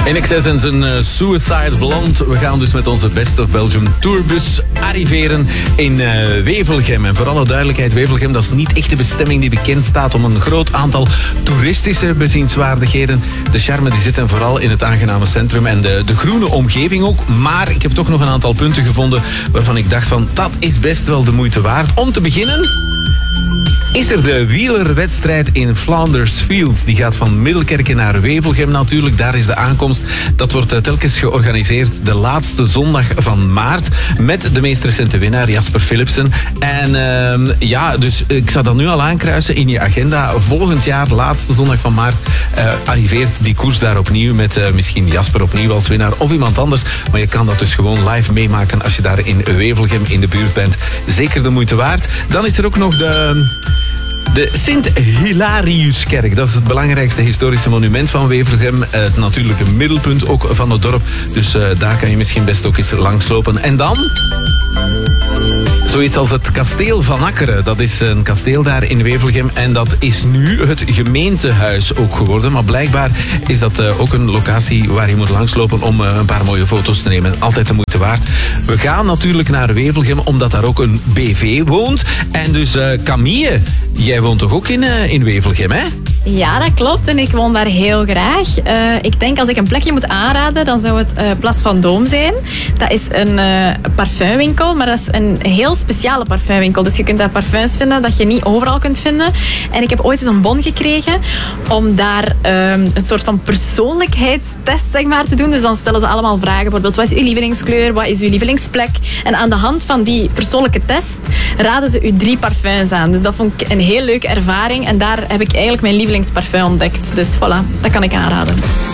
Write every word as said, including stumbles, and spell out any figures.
N X S en zijn uh, Suicide Blonde. We gaan dus met onze Best of Belgium tourbus arriveren in uh, Wevelgem. En voor alle duidelijkheid, Wevelgem, dat is niet echt de bestemming die bekend staat om een groot aantal toeristische bezienswaardigheden. De charme die zit hem vooral in het aangename centrum en de, de groene omgeving ook. Maar ik heb toch nog een aantal punten gevonden waarvan ik dacht van, dat is best wel de moeite waard. Om te beginnen is er de wielerwedstrijd in Flanders Fields. Die gaat van Middelkerke naar Wevelgem natuurlijk. Daar is de aankomst. Dat wordt telkens georganiseerd de laatste zondag van maart. Met de meest recente winnaar, Jasper Philipsen. En uh, ja, dus ik zou dat nu al aankruisen in je agenda. Volgend jaar, laatste zondag van maart, uh, arriveert die koers daar opnieuw. Met uh, misschien Jasper opnieuw als winnaar of iemand anders. Maar je kan dat dus gewoon live meemaken als je daar in Wevelgem in de buurt bent. Zeker de moeite waard. Dan is er ook nog de... De Sint-Hilariuskerk, dat is het belangrijkste historische monument van Wevelgem. Het natuurlijke middelpunt ook van het dorp. Dus uh, daar kan je misschien best ook eens langslopen. En dan zoiets als het kasteel van Akkeren. Dat is een kasteel daar in Wevelgem. En dat is nu het gemeentehuis ook geworden. Maar blijkbaar is dat uh, ook een locatie waar je moet langslopen om uh, een paar mooie foto's te nemen. Altijd de moeite waard. We gaan natuurlijk naar Wevelgem, omdat daar ook een B V woont. En dus uh, Camille, jij woont toch ook in, uh, in Wevelgem, hè? Ja, dat klopt. En ik woon daar heel graag. Uh, ik denk als ik een plekje moet aanraden, dan zou het uh, Place Vendôme zijn. Dat is een uh, parfumwinkel, maar dat is een heel speciale parfumwinkel. Dus je kunt daar parfums vinden dat je niet overal kunt vinden. En ik heb ooit eens een bon gekregen om daar um, een soort van persoonlijkheidstest, zeg maar, te doen. Dus dan stellen ze allemaal vragen. Bijvoorbeeld, wat is uw lievelingskleur? Wat is uw lievelingsplek? En aan de hand van die persoonlijke test raden ze u drie parfums aan. Dus dat vond ik een heel leuke ervaring. En daar heb ik eigenlijk mijn lievelingsparfum ontdekt. Dus voilà, dat kan ik aanraden.